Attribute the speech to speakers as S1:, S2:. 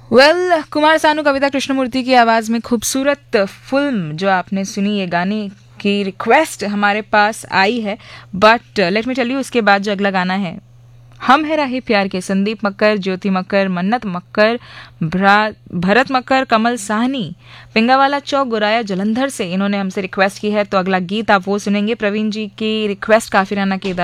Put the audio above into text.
S1: कुमार सानू कविता कृष्णमूर्ति की आवाज में खूबसूरत फिल्म जो आपने सुनी, ये गाने की रिक्वेस्ट हमारे पास आई है। But let me tell you, उसके बाद जो अगला गाना है, हम है राही प्यार के, संदीप मक्कर, ज्योति मक्कर, मन्नत मक्कर, भरत मक्कर, कमल साहनी, पिंगावाला चौक, गुराया जलंधर से इन्होंने हमसे रिक्वेस्ट की है। तो अगला गीत आप वो सुनेंगे। प्रवीण जी की रिक्वेस्ट काफिराना की